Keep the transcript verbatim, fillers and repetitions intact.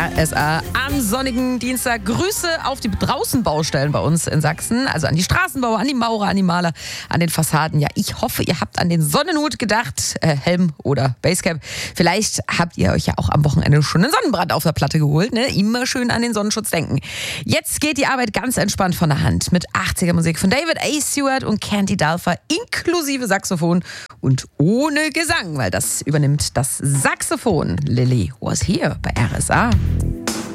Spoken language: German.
R S A am sonnigen Dienstag. Grüße auf die Draußenbaustellen bei uns in Sachsen, also an die Straßenbauer, an die Maurer, an die Maler, an den Fassaden. Ja, ich hoffe, ihr habt an den Sonnenhut gedacht, äh, Helm oder Basecap. Vielleicht habt ihr euch ja auch am Wochenende schon einen Sonnenbrand auf der Platte geholt, ne? Immer schön an den Sonnenschutz denken. Jetzt geht die Arbeit ganz entspannt von der Hand mit achtziger Musik von David A. Stewart und Candy Dulfer inklusive Saxophon und ohne Gesang, weil das übernimmt das Saxophon. Lily was here bei R S A.